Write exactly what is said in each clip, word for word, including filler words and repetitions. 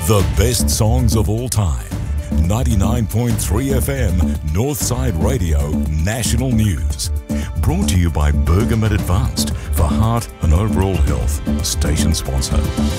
The best songs of all time. ninety-nine point three F M, Northside Radio, National News. Brought to you by Bergamet Advanced for heart and overall health. Station sponsor.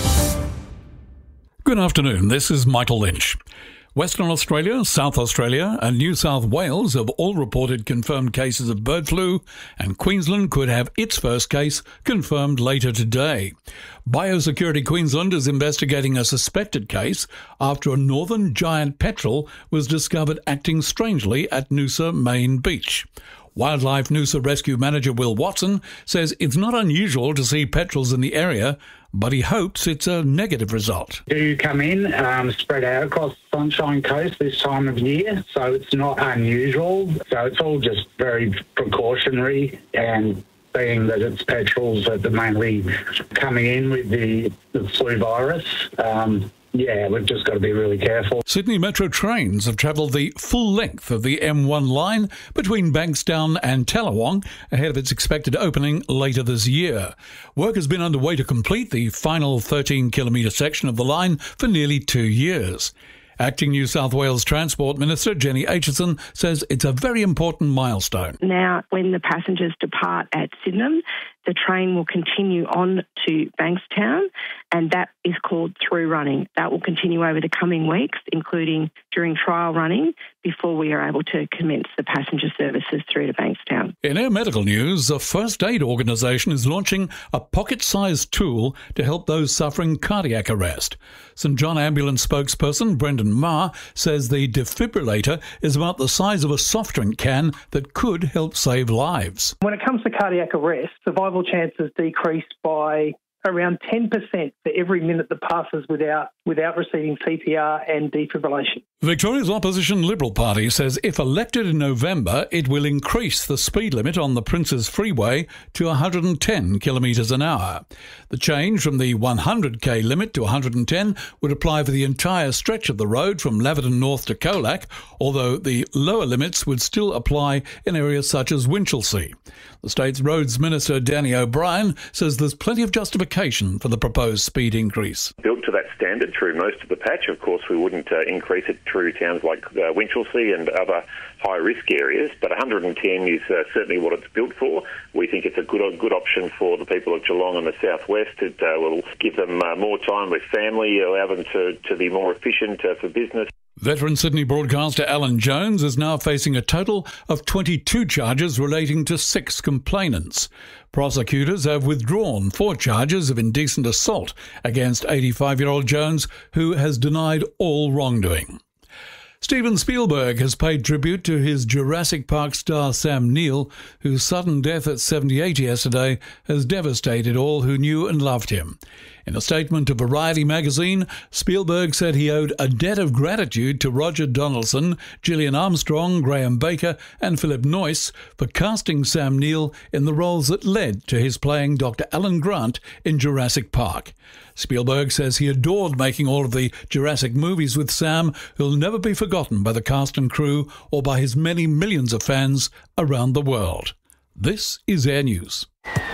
Good afternoon, this is Michael Lynch. Western Australia, South Australia and New South Wales have all reported confirmed cases of bird flu, and Queensland could have its first case confirmed later today. Biosecurity Queensland is investigating a suspected case after a northern giant petrel was discovered acting strangely at Noosa Main Beach. Wildlife Noosa Rescue Manager Will Watson says it's not unusual to see petrels in the area, but he hopes it's a negative result. Do come in, um, spread out across the Sunshine Coast this time of year, so it's not unusual. So it's all just very precautionary, and being that it's petrels that are mainly coming in with the, the flu virus, um, yeah, we've just got to be really careful. Sydney Metro trains have travelled the full length of the M one line between Bankstown and Tallawong ahead of its expected opening later this year. Work has been underway to complete the final thirteen kilometre section of the line for nearly two years. Acting New South Wales Transport Minister Jenny Aitchison says it's a very important milestone. Now, when the passengers depart at Sydenham, the train will continue on to Bankstown, and that is called through running. That will continue over the coming weeks, including during trial running, before we are able to commence the passenger services through to Bankstown. In our medical news, a first aid organisation is launching a pocket-sized tool to help those suffering cardiac arrest. St John Ambulance spokesperson Brendan Marr says the defibrillator is about the size of a soft drink can that could help save lives. When it comes to cardiac arrest, survival chances decrease by around ten percent for every minute that passes without without receiving C P R and defibrillation. Victoria's opposition Liberal Party says if elected in November, it will increase the speed limit on the Princes Freeway to one hundred ten kilometres an hour. The change from the one hundred k limit to one hundred ten would apply for the entire stretch of the road from Laverton North to Colac, although the lower limits would still apply in areas such as Winchelsea. The state's Roads Minister Danny O'Brien says there's plenty of justification for the proposed speed increase. Built to that standard through most of the patch, of course, we wouldn't uh, increase it through towns like uh, Winchelsea and other high-risk areas, but one hundred ten is uh, certainly what it's built for. We think it's a good a good option for the people of Geelong and the southwest. It uh, will give them uh, more time with family, allow them to, to be more efficient uh, for business. Veteran Sydney broadcaster Alan Jones is now facing a total of twenty-two charges relating to six complainants. Prosecutors have withdrawn four charges of indecent assault against eighty-five-year-old Jones, who has denied all wrongdoing. Steven Spielberg has paid tribute to his Jurassic Park star Sam Neill, whose sudden death at seventy-eight yesterday has devastated all who knew and loved him. In a statement to Variety magazine, Spielberg said he owed a debt of gratitude to Roger Donaldson, Gillian Armstrong, Graham Baker and Philip Noyce for casting Sam Neill in the roles that led to his playing Doctor Alan Grant in Jurassic Park. Spielberg says he adored making all of the Jurassic movies with Sam, who'll never be forgotten by the cast and crew or by his many millions of fans around the world. This is Air News.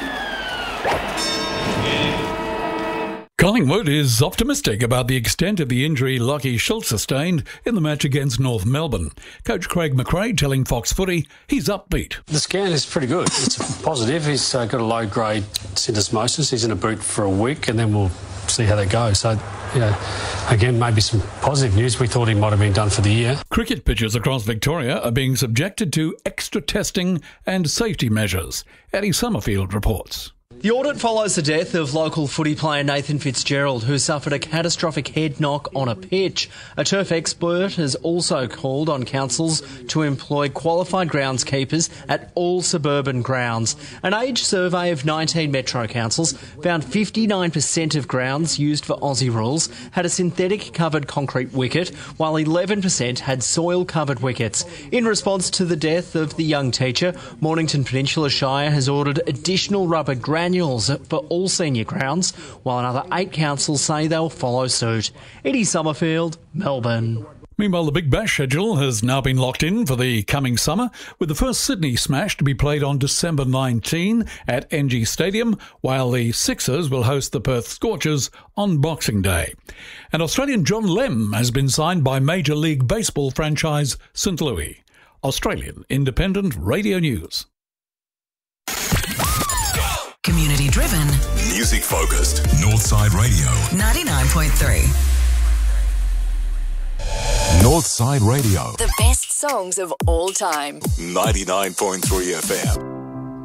Collingwood is optimistic about the extent of the injury Lachie Schultz sustained in the match against North Melbourne. Coach Craig McRae telling Fox Footy he's upbeat. The scan is pretty good. It's positive. He's uh, got a low-grade syndesmosis. He's in a boot for a week, and then we'll see how that goes. So, you know, again, maybe some positive news. We thought he might have been done for the year. Cricket pitchers across Victoria are being subjected to extra testing and safety measures. Eddie Summerfield reports. The audit follows the death of local footy player Nathan Fitzgerald, who suffered a catastrophic head knock on a pitch. A turf expert has also called on councils to employ qualified groundskeepers at all suburban grounds. An age survey of nineteen metro councils found fifty-nine percent of grounds used for Aussie rules had a synthetic covered concrete wicket, while eleven percent had soil covered wickets. In response to the death of the young teacher, Mornington Peninsula Shire has ordered additional rubber granules for all senior grounds, while another eight councils say they'll follow suit. Eddie Summerfield, Melbourne. Meanwhile, the Big Bash schedule has now been locked in for the coming summer, with the first Sydney Smash to be played on December nineteenth at N G Stadium, while the Sixers will host the Perth Scorchers on Boxing Day. And Australian John Lem has been signed by Major League Baseball franchise Saint Louis. Australian Independent Radio News. Community driven. Music focused. Northside Radio. ninety-nine point three. Northside Radio. The best songs of all time. ninety-nine point three F M.